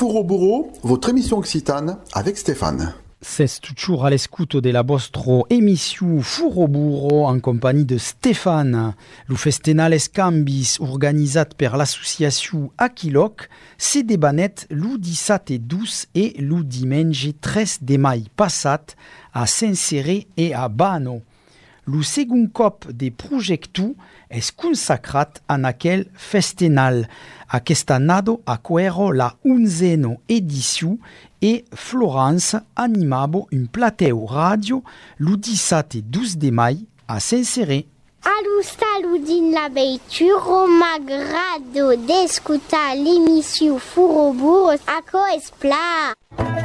Fourro-Bourro, votre émission occitane avec Stéphane. C'est toujours à l'escuto de la vostro émission Fourro-Bourro en compagnie de Stéphane. Le Festenales Cambis organisat per l'association Aquiloc se debanet le 17 et 12 et le dimanche 13 de mai passat a Saint-Céré et à Bano. Le second cop de projectu est consacrat en aquel festenal. Aquesta nado acquero la 11ª edition e Florence animabo un plateu radio le 17 et 12 de mai a Saint-Céré. Saludin la veitura, m'agrado d'escutar l'émission Fourro-Bourro a Coespla.